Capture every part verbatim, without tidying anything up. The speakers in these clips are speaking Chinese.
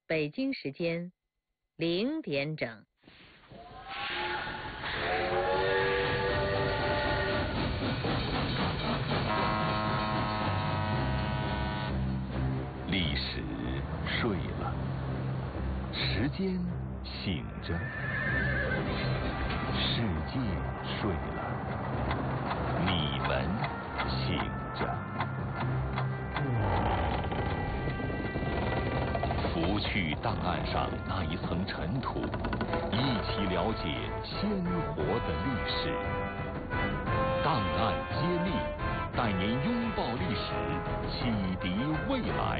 北京时间零点整。 历史睡了，时间醒着，世界睡了，你们醒着。拂去档案上那一层尘土，一起了解鲜活的历史。档案揭秘，带您拥抱历史，启迪未来。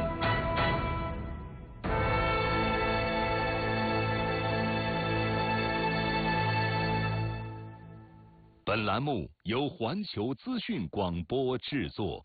本栏目由环球资讯广播制作。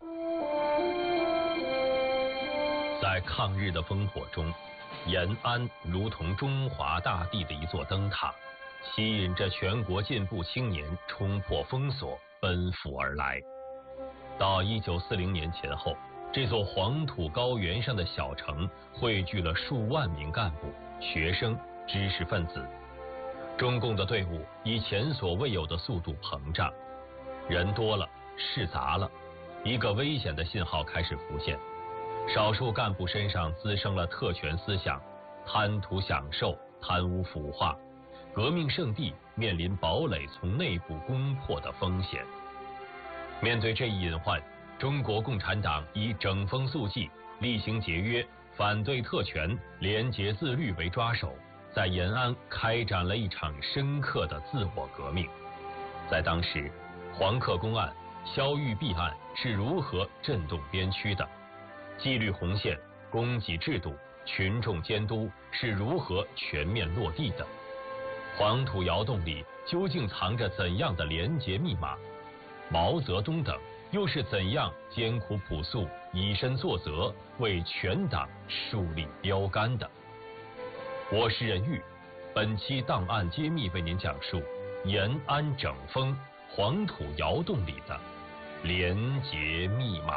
在抗日的烽火中，延安如同中华大地的一座灯塔，吸引着全国进步青年冲破封锁，奔赴而来。到一九四零年前后，这座黄土高原上的小城汇聚了数万名干部、学生、知识分子。中共的队伍以前所未有的速度膨胀，人多了，事杂了，一个危险的信号开始浮现。少数干部身上滋生了特权思想，贪图享受，贪污腐化，革命圣地面临堡垒从内部攻破的风险。面对这一隐患，中国共产党以整风肃纪、厉行节约、反对特权、廉洁自律为抓手，在延安开展了一场深刻的自我革命。在当时，黄克公案、萧玉璧案是如何震动边区的？纪律红线、供给制度、群众监督是如何全面落地的？黄土窑洞里究竟藏着怎样的廉洁密码？毛泽东等又是怎样艰苦朴素、以身作则，为全党树立标杆的？我是任玉，本期档案揭秘为您讲述延安整风黄土窑洞里的廉洁密码。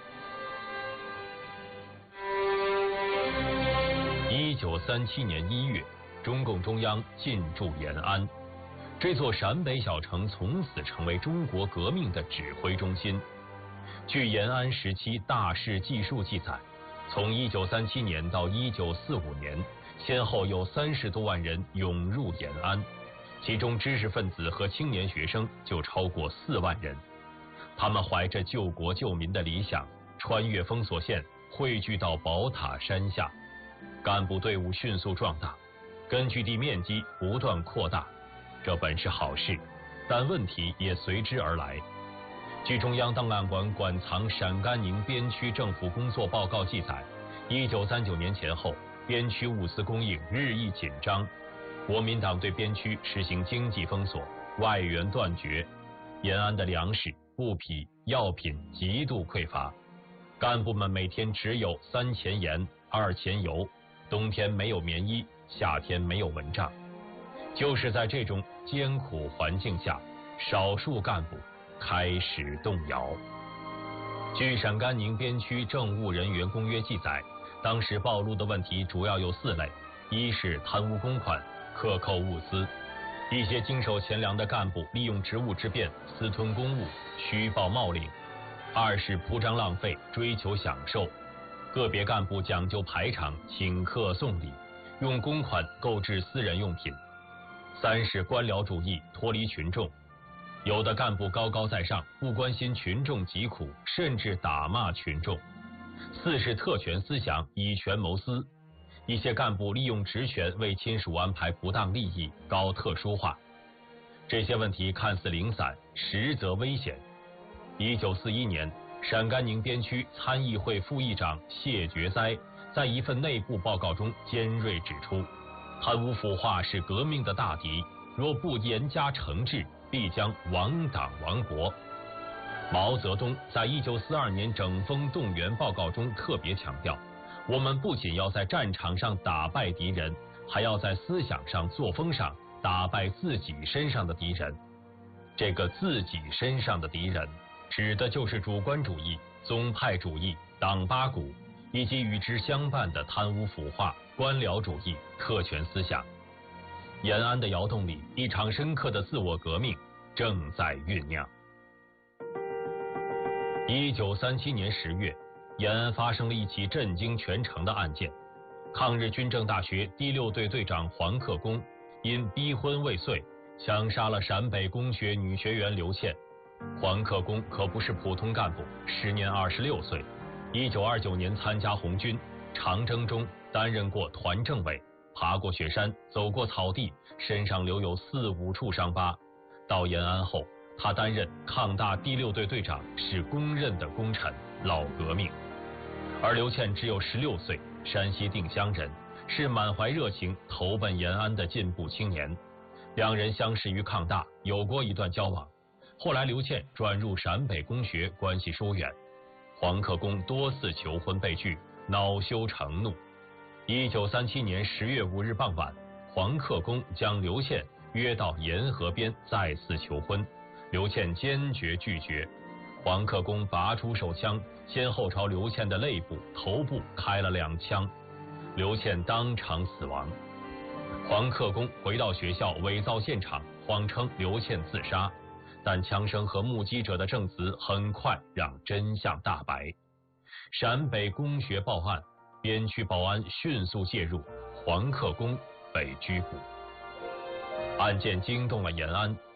一九三七年一月，中共中央进驻延安，这座陕北小城从此成为中国革命的指挥中心。据延安时期大事记述记载，从一九三七年到一九四五年，先后有三十多万人涌入延安，其中知识分子和青年学生就超过四万人。他们怀着救国救民的理想，穿越封锁线，汇聚到宝塔山下。干部队伍迅速壮大，根据地面积不断扩大，这本是好事，但问题也随之而来。据中央档案馆馆藏陕甘宁边区政府工作报告记载，一九三九年前后，边区物资供应日益紧张，国民党对边区实行经济封锁，外援断绝，延安的粮食、布匹、药品极度匮乏，干部们每天只有三钱盐、二钱油，冬天没有棉衣，夏天没有蚊帐。就是在这种艰苦环境下，少数干部开始动摇。据陕甘宁边区政务人员公约记载，当时暴露的问题主要有四类：一是贪污公款、克扣物资，一些经手钱粮的干部利用职务之便私吞公物、虚报冒领；二是铺张浪费、追求享受，个别干部讲究排场、请客送礼，用公款购置私人用品；三是官僚主义，脱离群众，有的干部高高在上，不关心群众疾苦，甚至打骂群众；四是特权思想，以权谋私，一些干部利用职权为亲属安排不当利益，搞特殊化。这些问题看似零散，实则危险。一九四一年，陕甘宁边区参议会副议长谢觉哉在一份内部报告中尖锐指出，贪污腐化是革命的大敌，若不严加惩治，必将亡党亡国。毛泽东在一九四二年整风动员报告中特别强调，我们不仅要在战场上打败敌人，还要在思想上、作风上打败自己身上的敌人。这个自己身上的敌人，指的就是主观主义、宗派主义、党八股， 以及与之相伴的贪污腐化、官僚主义、特权思想。延安的窑洞里，一场深刻的自我革命正在酝酿。一九三七年十月，延安发生了一起震惊全城的案件。抗日军政大学第六队队长黄克功因逼婚未遂，枪杀了陕北工学女学员刘倩。黄克功可不是普通干部，时年二十六岁。一九二九年参加红军，长征中担任过团政委，爬过雪山，走过草地，身上留有四五处伤疤。到延安后，他担任抗大第六队队长，是公认的功臣、老革命。而刘倩只有十六岁，山西定襄人，是满怀热情投奔延安的进步青年。两人相识于抗大，有过一段交往。后来刘倩转入陕北工学，关系疏远。黄克功多次求婚被拒，恼羞成怒。一九三七年十月五日傍晚，黄克功将刘倩约到沿河边再次求婚，刘倩坚决拒绝。黄克功拔出手枪，先后朝刘倩的肋部、头部开了两枪，刘倩当场死亡。黄克功回到学校伪造现场，谎称刘倩自杀，但枪声和目击者的证词很快让真相大白。陕北工学报案，边区保安迅速介入，黄克功被拘捕。案件惊动了延安，